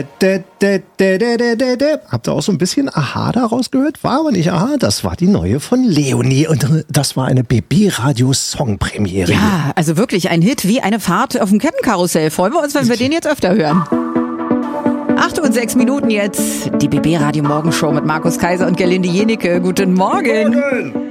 Habt ihr auch so ein bisschen Aha daraus gehört? War aber nicht Aha, das war die neue von Leonie und das war eine BB-Radio-Song-Premiere. Ja, also wirklich ein Hit wie eine Fahrt auf dem Kettenkarussell. Freuen wir uns, wenn wir den jetzt öfter hören. 8:06 jetzt, die BB Radio Morgenshow mit Markus Kaiser und Gerlinde Jenecke. Guten Morgen. Morgen.